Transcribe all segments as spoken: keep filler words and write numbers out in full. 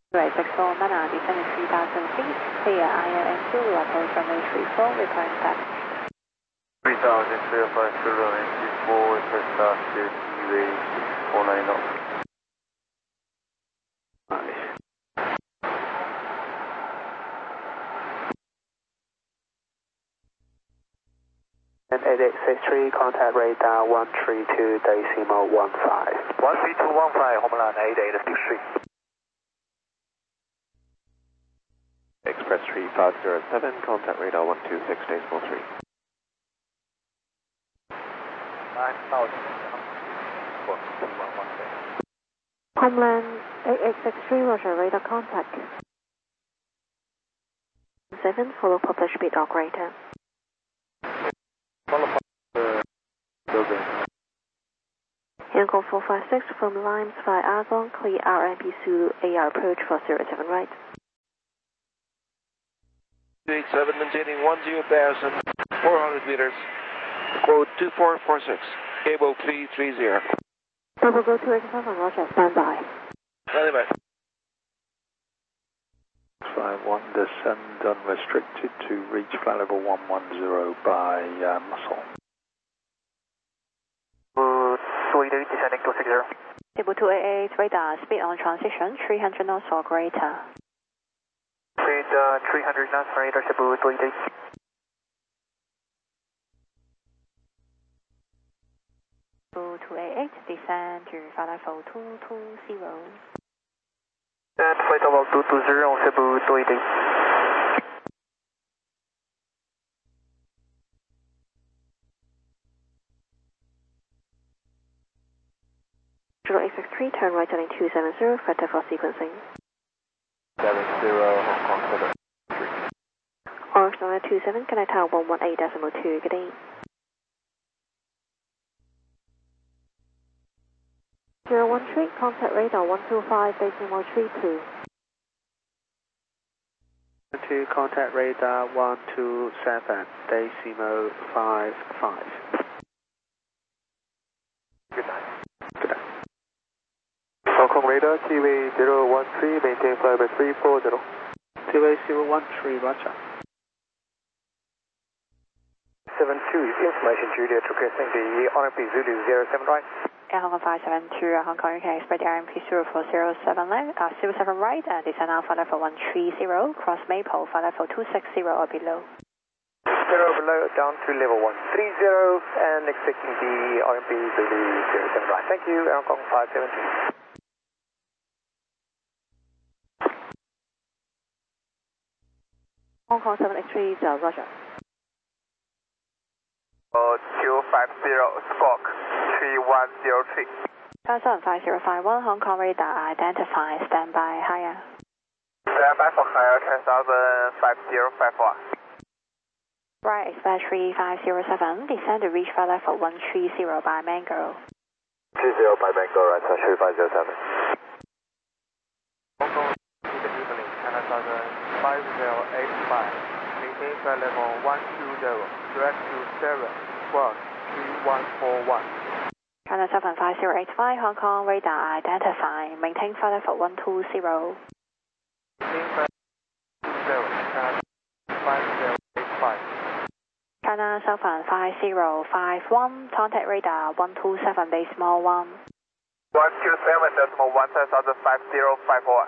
Right, six four Mana, descending three thousand feet, clear I L M Zulu, approach runway three four, requiring taxi. three thousand three oh five Zulu, engine four, request altitude, E V A four nine knots. And eight eight six three, contact radar one three two decimal one five. one three two one five, Homeland eight eight six three. Express three five zero seven, contact radar one two six decimal three. nine thousand one two one one six. Homeland eight eight six three, Roger, radar contact. seven, follow published speed operator. Follow the building. Yangon four five six from Limes via Argonne, clear R M P Zulu A R approach for zero seven right. two eight seven, maintaining one zero thousand four hundred meters. Quote two four four six, cable three three zero. Double go two eight seven, Roger, stand by. Anyway. five one, descend unrestricted to reach flight level one one zero by uh, Muscle. Uh, Sweetie, descending two six zero. Table two eight eight, radar, speed on transition, three hundred knots or greater. Speed uh, three hundred knots, radar, Cebu two eight eight. two eight eight, descend to flight level two two zero. And flight level two two zero, Cebu two eight eight. zero eight six three, turn right turning two seven zero, factor for sequencing. seven zero, Hong Kong seven three. Orange nine two seven, connect tower one one eight decimal two, good day. zero one three, contact radar one two five decimal three two. To contact radar one two seven decimal five five. Good night. Good night. Hong Kong radar, T V zero one three, maintain flight by three four zero. T V zero one three, Roger. seven two is information Juliet requesting the R M P Zulu zero seven right. Air Hong Kong five seven two, Hong Kong U K expect R M P zero four zero seven left, uh, zero seven right, and descend alpha level one three zero, cross Maple, flight level two six zero or below. Zero below, down to level one three zero, and expecting the R M P Zulu zero seven right. Thank you, Air Hong Kong five seven two. Hong Kong seven X three, uh, Roger. Uh, two five zero, Squawk three one zero three. five seven five zero five one, Hong Kong radar, identify, stand by, higher. Stand by for higher, ten thousand five zero five one. Right, expect three five zero seven, descend to reach flight level one three zero by Mango. three zero by Mango, right, three five zero seven. Hong Kong, good evening, ten thousand five zero eight five. Maintain flight level one two zero, direct to seven, squawk three one four one. China seven five zero eight five, Hong Kong radar, identify, maintain flight level one two zero. Maintain flight two zero, China five zero eight five. China seven five zero five one, contact radar one two seven decimal one. one two seven decimal one, ten thousand five zero five one.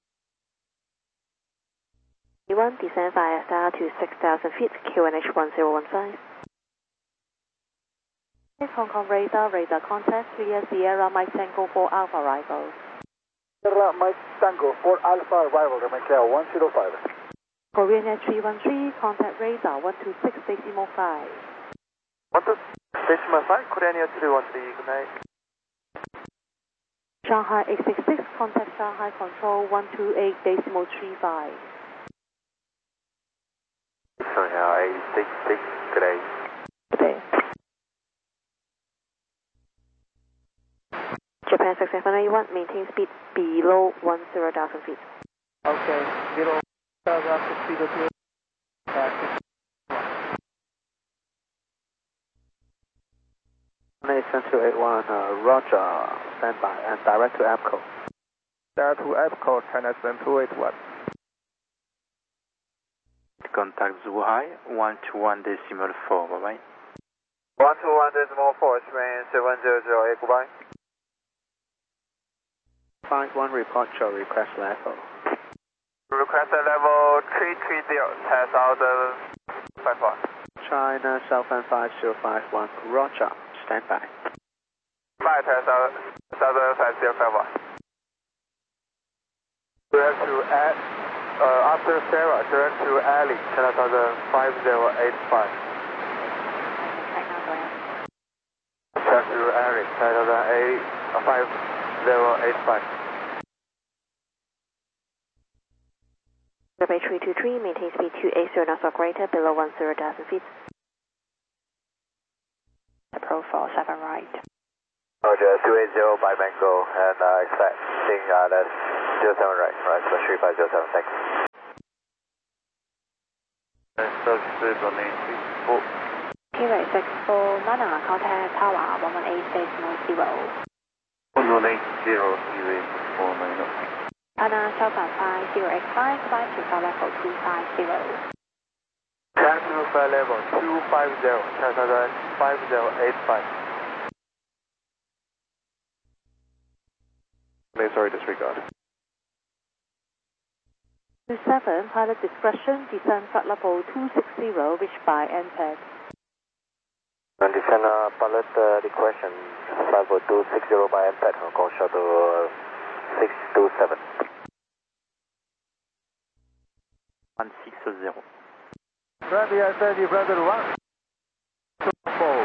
one, descend via star to six thousand feet, Q N H one zero one five. Hong Kong radar, radar contact, clear Sierra Mike Tango for Alpha arrival. Sierra Mike Tango for Alpha arrival, remain clear one zero five. Korean Air three one three, contact radar one two six decimal five. one two six decimal five, Korean Air three one three, good night. Shanghai eight six six, contact Shanghai control one two eight decimal three five. Shanghai eight six six, good day. Good day. Japan six seven eight one, maintain speed below one zero thousand feet. Okay, zero thousand feet to Nathan two eight one, uh, Roger, standby, and direct to APCO. Delta to Echo, China seven two eight one. Contact Zhuhai, one two one decimal four, bye bye. one two one decimal four, train seven zero zero eight, goodbye. five one report your request level. Request level three three zero, ten thousand five one. China Southern five zero five one, Roger, stand by. five ten thousand five zero five one. Direct to add, uh, after Sarah, direct to Ali, China Southern five zero eight five. Direct to Ali, China Southern five zero eight five. Runway three two three, maintain speed two eight zero knots or greater, below one zero thousand feet. Pro four seven right. Roger, two eight zero by Mango, and uh, expecting uh, that's zero seven right, right, so three five zero seven, thank you. Kilo six four Nana, contact Tower one one eight six zero. one one eight zero, zero four nine. China Southern five zero eight five, climb to flight level two five zero. Climb to flight level two five zero, China Southern five zero eight five. Sorry, disregard. two seven, pilot discretion, descend flight level two six zero, reach by N P A D. And descend uh, pilot uh, discretion, level two six zero by N P A D, Hong Kong shuttle uh, six two seven. one six zero. Ready, I said you ready to one. two four.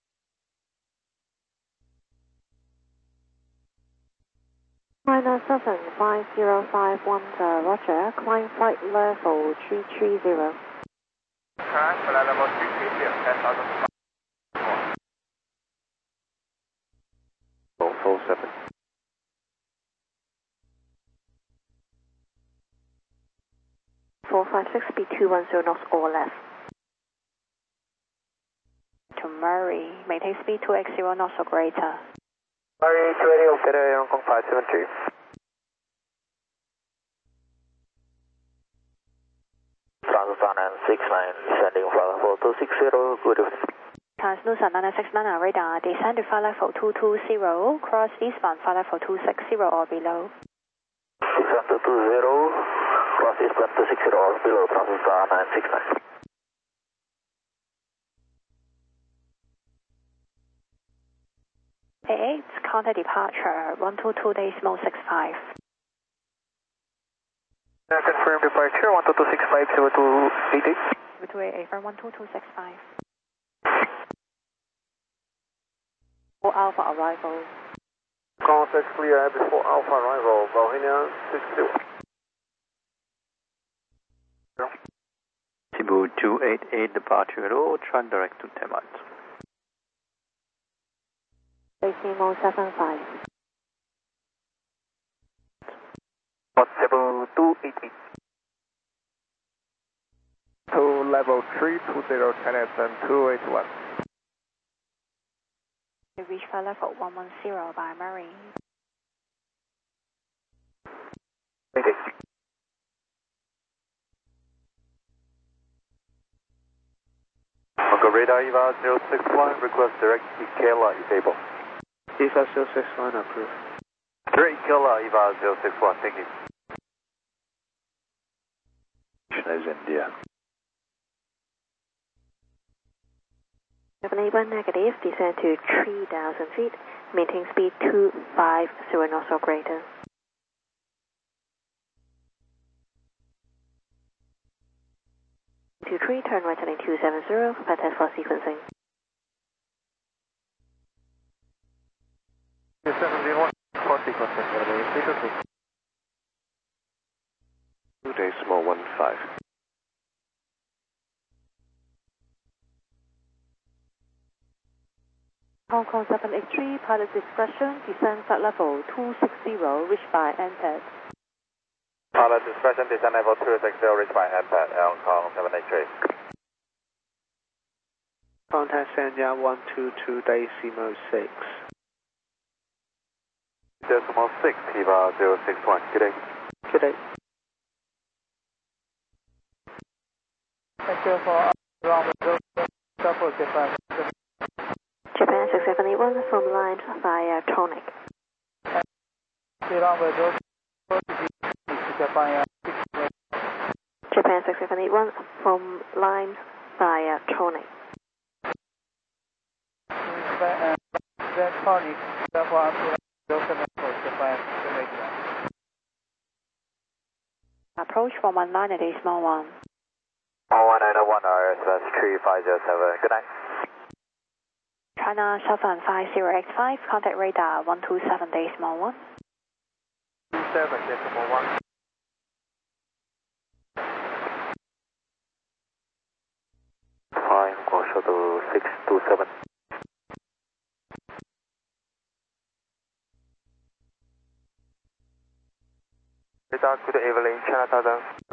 China Southern five zero five one, uh, Roger, climb flight level three three zero. Climb flight level three three zero, ten thousand four four seven. four five six, speed two one zero knots or less. To Murray, maintain speed two eight zero knots or greater. Murray two eighty, okay, Hong Kong five seven three. Transnusa nine six nine, descending flight level two six zero, good evening. Transnusa nine six nine radar, descend to flight level two two zero, cross eastbound flight level two six zero or below. six one two two zero, cross eastbound two six zero or below, Transnusa nine six nine. A eight, contact departure one two two decimal six five. Confirm departure one two two six five zero two eight eight. zero two eight eight for one two two six five. For Alpha arrival. Contact clear before Alpha arrival, Bohemian six zero. Cebu two eight eight, departure at all, try direct to Temat. Decimal seven five. Cebu two eight eight. To level three two zero, China two eight one. We reach flight level one one zero by Murray. Okay. Uncle Radar Eva zero six one, request direct Ikela Itable. Eva zero six one approved. Direct Ikela Eva zero six one, thank you. China's India. seven eight one negative, descend to three thousand feet, maintain speed two five zero knots or greater. two three, turn right heading two seven zero, prepare test for sequencing. two seven zero, for sequencing, sequencing. two decimal one five. Hong Kong seven eight three, pilot discretion, descend flight level two six zero, reached by N P A D. Pilot discretion, descend level two six zero, reached by N P A D, Hong Kong seven eight three. Contact Sanya one two two decimal six. Decimal six, Eva zero six one. Good day. Good day. Thank you for ground double Japan. Japan six seven eight one from lines via Tonic. Japan. Japan six seven eight one from lines via Tonic. Then Tonic, therefore I'm Japan. Approach one one nine at a small one. one nine one R S S three five zero seven. Good night. China Southern five zero eight five, contact radar one two seven decimal one. two seven decimal one. Fine, go shuttle six two seven. Radar, good evening, China Southern